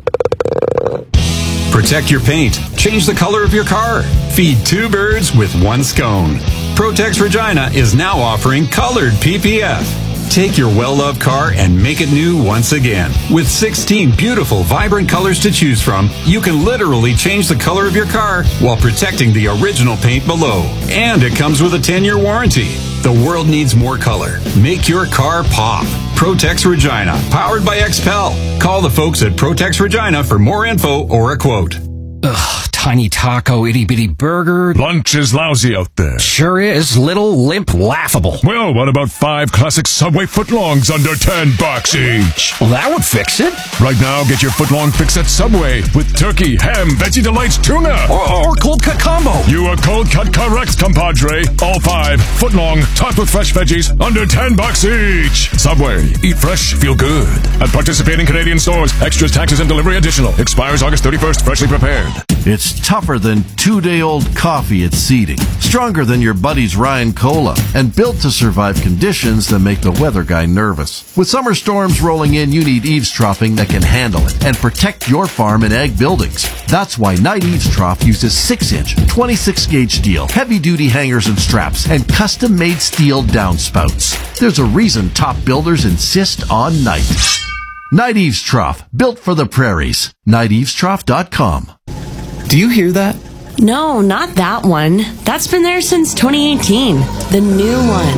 Protect your paint. Change the color of your car. Feed two birds with one scone. Protex Regina is now offering colored PPF. Take your well-loved car and make it new once again. With 16 beautiful, vibrant colors to choose from, you can literally change the color of your car while protecting the original paint below. And it comes with a 10-year warranty. The world needs more color. Make your car pop. Protex Regina, powered by XPEL. Call the folks at Protex Regina for more info or a quote. Ugh, tiny taco, itty-bitty burger. Lunch is lousy out there. Sure is. Little, limp, laughable. Well, what about 5 classic Subway footlongs under $10 each? Well, that would fix it. Right now, get your footlong fix at Subway with turkey, ham, Veggie Delights, tuna. Or cold cut combo. You are cold cut correct, compadre. All 5 footlong, topped with fresh veggies, under $10 each. Subway. Eat fresh, feel good. At participating Canadian stores. Extras, taxes, and delivery additional. Expires August 31st. Freshly prepared. It's tougher than 2-day-old coffee at seeding, stronger than your buddy's Ryan Cola, and built to survive conditions that make the weather guy nervous. With summer storms rolling in, you need eavesdropping that can handle it and protect your farm and ag buildings. That's why Night Eavesdrop uses 6-inch, 26-gauge steel, heavy-duty hangers and straps, and custom-made steel downspouts. There's a reason top builders insist on Night. Night Eavesdrop, built for the prairies. NightEavesdrop.com. Do you hear that? No, not that one. That's been there since 2018. The new one.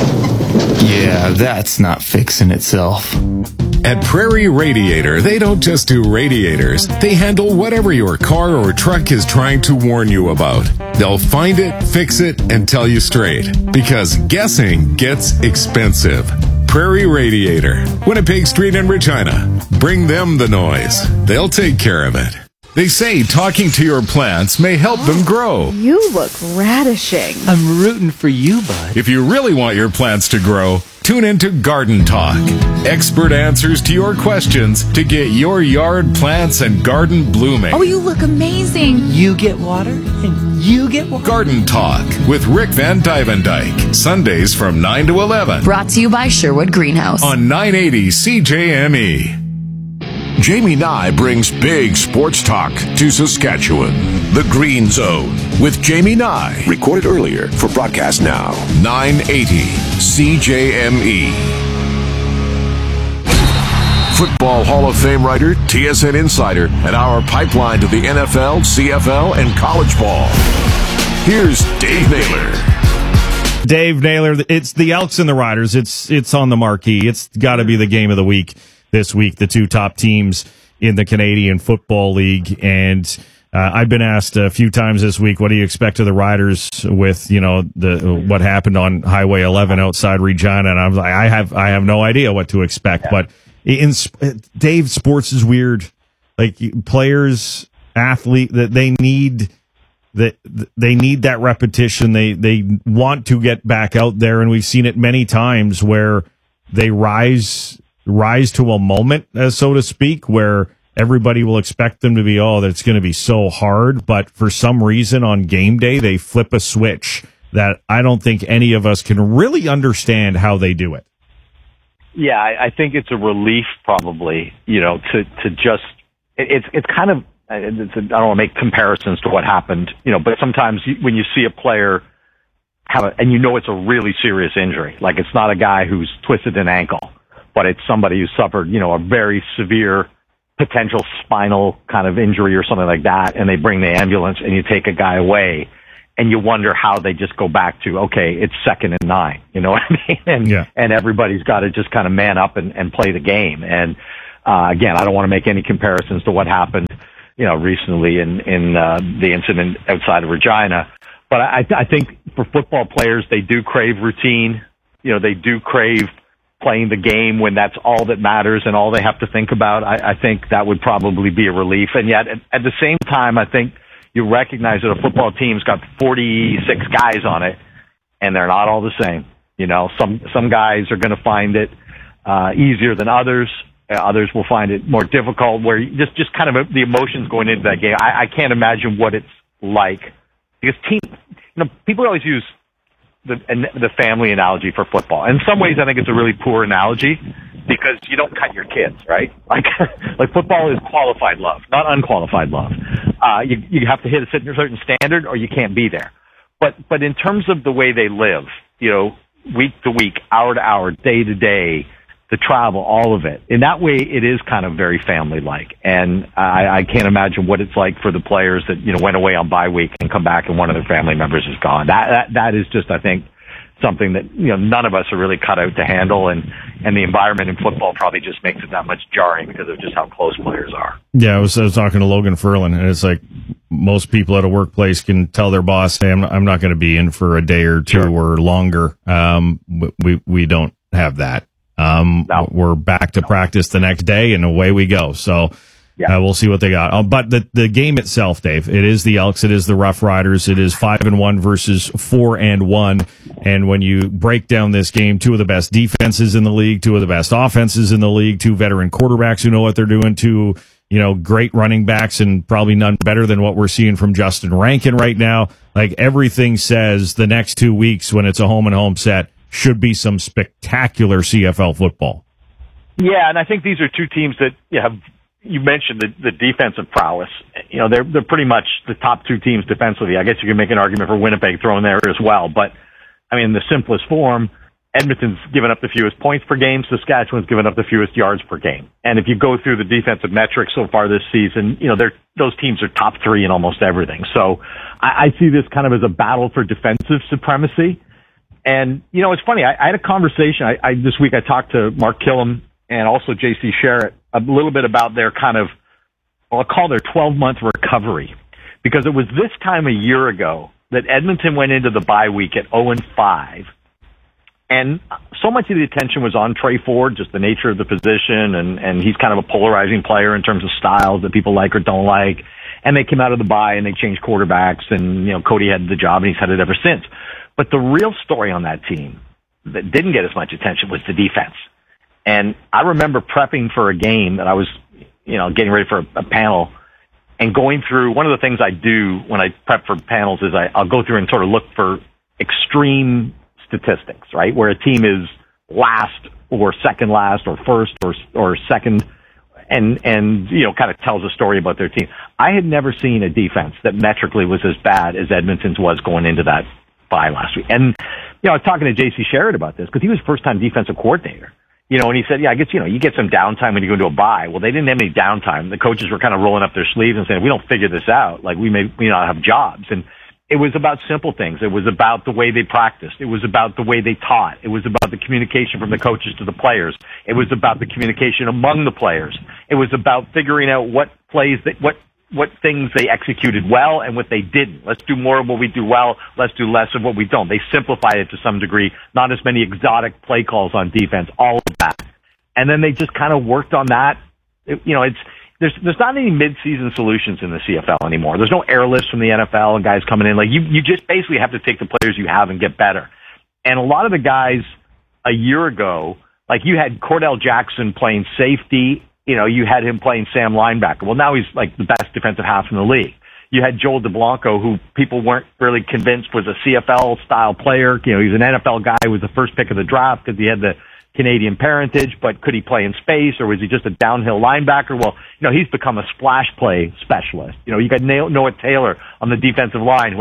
Yeah, that's not fixing itself. At Prairie Radiator, they don't just do radiators. They handle whatever your car or truck is trying to warn you about. They'll find it, fix it, and tell you straight. Because guessing gets expensive. Prairie Radiator, Winnipeg Street in Regina. Bring them the noise. They'll take care of it. They say talking to your plants may help them grow. You look radishing. I'm rooting for you, bud. If you really want your plants to grow, tune into Garden Talk. Expert answers to your questions to get your yard plants and garden blooming. Oh, you look amazing. You get water, and you get water. Garden Talk with Rick Van Dyvendijk. Sundays from 9 to 11. Brought to you by Sherwood Greenhouse. On 980 CJME. Jamie Nye brings big sports talk to Saskatchewan. The Green Zone with Jamie Nye. Recorded earlier for broadcast now. 980 CJME. Football Hall of Fame writer, TSN insider, and our pipeline to the NFL, CFL, and college ball. Here's Dave Naylor. Dave Naylor, it's the Elks and the Riders. It's on the marquee. It's got to be the game of the week this week, the two top teams in the Canadian Football League. And I've been asked a few times this week, what do you expect of the Riders with, what happened on Highway 11 outside Regina? And I'm like, I have no idea what to expect. Yeah. But Dave, sports is weird. Like players, athlete, that they need that repetition. They want to get back out there, and we've seen it many times where they rise to a moment, so to speak, where everybody will expect them to be, that's going to be so hard. But for some reason on game day, they flip a switch that I don't think any of us can really understand how they do it. Yeah, I think it's a relief probably, to just, it's kind of, I don't want to make comparisons to what happened, but sometimes when you see a player and you know it's a really serious injury. Like, it's not a guy who's twisted an ankle, but it's somebody who suffered, you know, a very severe potential spinal kind of injury or something like that, and they bring the ambulance and you take a guy away, and you wonder how they just go back to, okay, it's 2nd and 9, you know what I mean? And everybody's got to just kind of man up and play the game. And again, I don't want to make any comparisons to what happened, you know, recently in the incident outside of Regina. But I think for football players, they do crave routine. You know, they do crave playing the game when that's all that matters and all they have to think about. I think that would probably be a relief. And yet, at the same time, I think you recognize that a football team's got 46 guys on it, and they're not all the same. You know, some guys are going to find it easier than others. Others will find it more difficult, where just kind of the emotions going into that game. I can't imagine what it's like, because people always use the family analogy for football. In some ways, I think it's a really poor analogy, because you don't cut your kids, right? Like football is qualified love, not unqualified love. You have to hit a certain standard, or you can't be there. But in terms of the way they live, you know, week to week, hour to hour, day to day, the travel, all of it. In that way, it is kind of very family-like. And I can't imagine what it's like for the players that, you know, went away on bye week and come back and one of their family members is gone. That is just, I think, something that, you know, none of us are really cut out to handle. And the environment in football probably just makes it that much jarring because of just how close players are. Yeah, I was talking to Logan Ferlin, and it's like most people at a workplace can tell their boss, hey, I'm not going to be in for a day or two or longer. We don't have that. We're back to practice the next day, and away we go. So we'll see what they got. But the game itself, Dave, it is the Elks, it is the Rough Riders, it is 5-1 versus 4-1. And when you break down this game, two of the best defenses in the league, two of the best offenses in the league, two veteran quarterbacks who know what they're doing, two, you know, great running backs, and probably none better than what we're seeing from Justin Rankin right now. Like, everything says the next 2 weeks, when it's a home and home set, should be some spectacular CFL football. Yeah, and I think these are two teams that you mentioned the defensive prowess. You know, they're pretty much the top two teams defensively. I guess you can make an argument for Winnipeg thrown there as well. But, I mean, in the simplest form, Edmonton's given up the fewest points per game. Saskatchewan's given up the fewest yards per game. And if you go through the defensive metrics so far this season, you know, those teams are top three in almost everything. So I see this kind of as a battle for defensive supremacy. And, you know, it's funny. I had a conversation. This week I talked to Mark Killam and also J.C. Sherritt a little bit about their kind of, well, I'll call their 12-month recovery. Because it was this time a year ago that Edmonton went into the bye week at 0-5. And so much of the attention was on Trey Ford, just the nature of the position. And he's kind of a polarizing player in terms of styles that people like or don't like. And they came out of the bye and they changed quarterbacks. And, you know, Cody had the job and he's had it ever since. But the real story on that team that didn't get as much attention was the defense. And I remember prepping for a game that I was, you know, getting ready for a panel and going through. One of the things I do when I prep for panels is I'll go through and sort of look for extreme statistics, right? Where a team is last or second last or first or second and, you know, kind of tells a story about their team. I had never seen a defense that metrically was as bad as Edmonton's was going into that bye last week. And, you know, I was talking to J.C. Sherritt about this because he was first-time defensive coordinator. You know, and he said, yeah, I guess, you know, you get some downtime when you go into a bye. Well, they didn't have any downtime. The coaches were kind of rolling up their sleeves and saying, we don't figure this out. Like, we may not have jobs. And it was about simple things. It was about the way they practiced. It was about the way they taught. It was about the communication from the coaches to the players. It was about the communication among the players. It was about figuring out what things they executed well and what they didn't. Let's do more of what we do well. Let's do less of what we don't. They simplified it to some degree. Not as many exotic play calls on defense, all of that. And then they just kind of worked on that. There's not any mid-season solutions in the CFL anymore. There's no airlifts from the NFL and guys coming in. Like, you just basically have to take the players you have and get better. And a lot of the guys a year ago, like, you had Cordell Jackson playing safety. You know, you had him playing Sam linebacker. Well, now he's like the best defensive half in the league. You had Joel DeBlanco, who people weren't really convinced was a CFL-style player. You know, he's an NFL guy who was the first pick of the draft because he had the Canadian parentage, but could he play in space, or was he just a downhill linebacker? Well, you know, he's become a splash play specialist. You know, you got Noah Taylor on the defensive line, who I think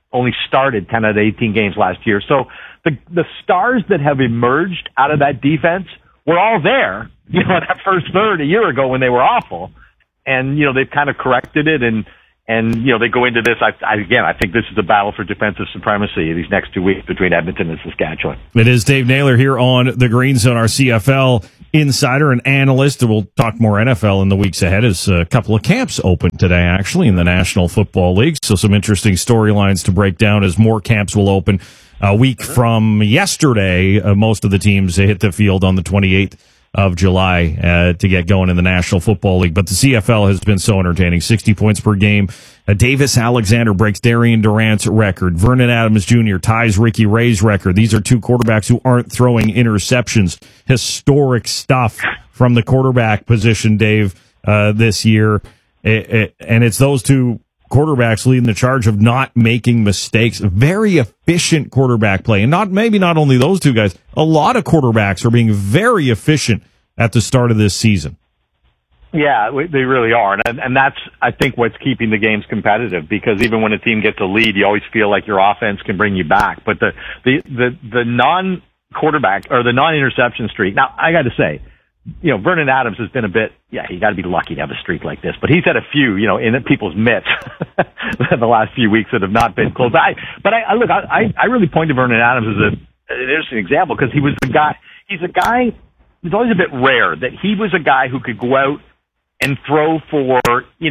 only started 10 out of 18 games last year. So the stars that have emerged out of that defense were all there, in that first third a year ago when they were awful. And, they've kind of corrected it and they go into this. I think this is a battle for defensive supremacy these next 2 weeks between Edmonton and Saskatchewan. It is Dave Naylor here on the Green Zone, our CFL insider and analyst. We'll talk more NFL in the weeks ahead as a couple of camps open today, actually, in the National Football League. So some interesting storylines to break down as more camps will open a week from yesterday. Most of the teams hit the field on the 28th of July to get going in the National Football League. But the CFL has been so entertaining. 60 points per game. Davis Alexander breaks Darian Durant's record. Vernon Adams Jr. ties Ricky Ray's record. These are two quarterbacks who aren't throwing interceptions. Historic stuff from the quarterback position, Dave, this year. And it's those two quarterbacks leading the charge of not making mistakes. Very efficient quarterback play. And not only those two guys, a lot of quarterbacks are being very efficient at the start of this season. Yeah, they really are. And that's, I think, what's keeping the games competitive, because even when a team gets a lead, you always feel like your offense can bring you back. But the non-quarterback or the non-interception streak, now I got to say, Vernon Adams has been a bit, you got to be lucky to have a streak like this, but he's had a few, in people's mitts the last few weeks that have not been close. I really point to Vernon Adams as an interesting example, because he's a guy who's always a bit rare, that he was a guy who could go out and throw for,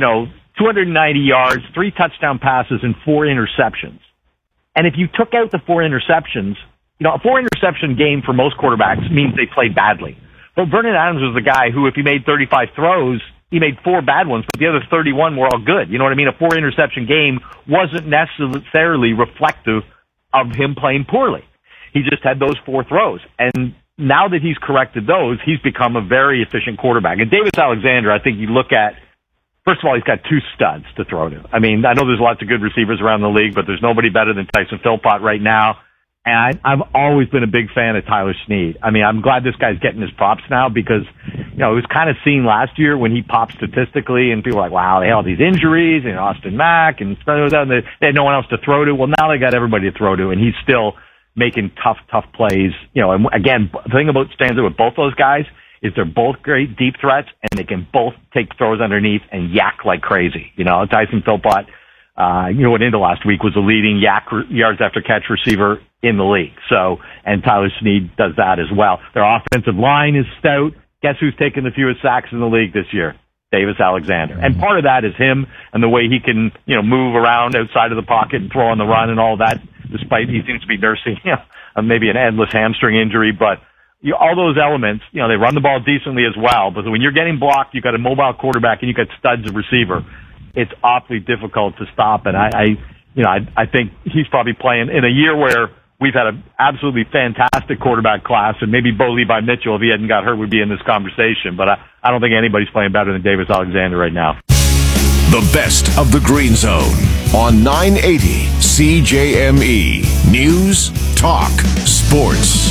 290 yards, 3 touchdown passes, and 4 interceptions. And if you took out the 4 interceptions, a 4 interception game for most quarterbacks means they played badly. But Vernon Adams was the guy who, if he made 35 throws, he made 4 bad ones, but the other 31 were all good. You know what I mean? A 4 interception game wasn't necessarily reflective of him playing poorly. He just had those 4 throws. And now that he's corrected those, he's become a very efficient quarterback. And Davis Alexander, I think you look at, first of all, he's got 2 studs to throw to. I mean, I know there's lots of good receivers around the league, but there's nobody better than Tyson Philpott right now. And I've always been a big fan of Tyler Snead. I mean, I'm glad this guy's getting his props now, because, it was kind of seen last year when he popped statistically and people were like, wow, they had all these injuries and Austin Mack and they had no one else to throw to. Well, now they got everybody to throw to, and he's still making tough plays. And again, the thing about stands out with both those guys is they're both great deep threats, and they can both take throws underneath and yak like crazy. Tyson Philpott, went into last week, was the leading yards after catch receiver in the league. So, and Tyler Snead does that as well. Their offensive line is stout. Guess who's taken the fewest sacks in the league this year? Davis Alexander. And part of that is him and the way he can, move around outside of the pocket and throw on the run and all that, despite he seems to be nursing, maybe an endless hamstring injury. But all those elements, they run the ball decently as well. But when you're getting blocked, you've got a mobile quarterback and you've got studs of receiver. It's awfully difficult to stop. And I think he's probably playing in a year where we've had an absolutely fantastic quarterback class, and maybe Bo Levi Mitchell, if he hadn't got hurt, would be in this conversation. But I don't think anybody's playing better than Davis Alexander right now. The best of the Green Zone on 980 CJME. News, talk, sports.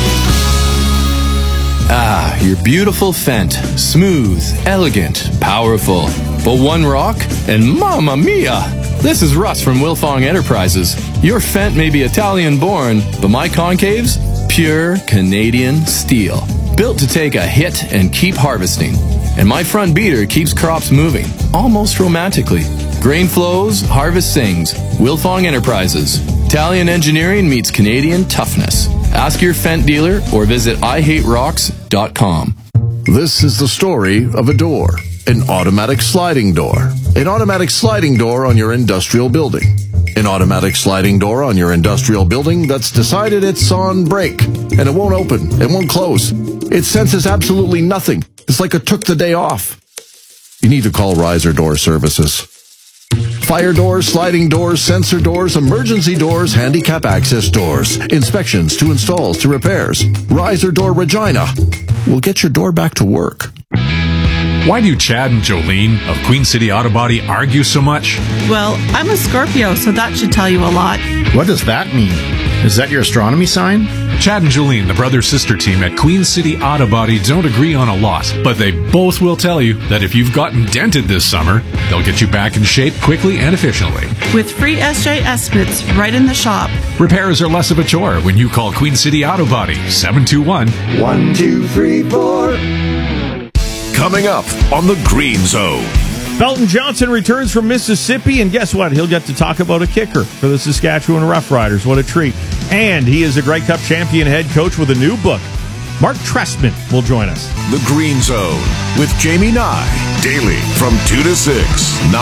Ah, your beautiful Fendt. Smooth, elegant, powerful. But one rock, and mamma mia! This is Russ from Wilfong Enterprises. Your Fendt may be Italian-born, but my concaves? Pure Canadian steel. Built to take a hit and keep harvesting. And my front beater keeps crops moving, almost romantically. Grain flows, harvest sings. Wilfong Enterprises. Italian engineering meets Canadian toughness. Ask your Fendt dealer or visit IHateRocks.com. This is the story of a door. An automatic sliding door. An automatic sliding door on your industrial building. An automatic sliding door on your industrial building that's decided it's on break. And it won't open. It won't close. It senses absolutely nothing. It's like it took the day off. You need to call Riser Door Services. Fire doors, sliding doors, sensor doors, emergency doors, handicap access doors. Inspections to installs to repairs. Riser Door Regina. We'll get your door back to work. Why do Chad and Jolene of Queen City Auto Body argue so much? Well, I'm a Scorpio, so that should tell you a lot. What does that mean? Is that your astronomy sign? Chad and Jolene, the brother-sister team at Queen City Auto Body, don't agree on a lot, but they both will tell you that if you've gotten dented this summer, they'll get you back in shape quickly and efficiently. With free SJ estimates right in the shop. Repairs are less of a chore when you call Queen City Auto Body, 721-1234. Coming up on the Green Zone. Belton Johnson returns from Mississippi, and guess what? He'll get to talk about a kicker for the Saskatchewan Roughriders. What a treat. And he is a Grey Cup champion head coach with a new book. Mark Trestman will join us. The Green Zone with Jamie Nye, daily from 2 to 6.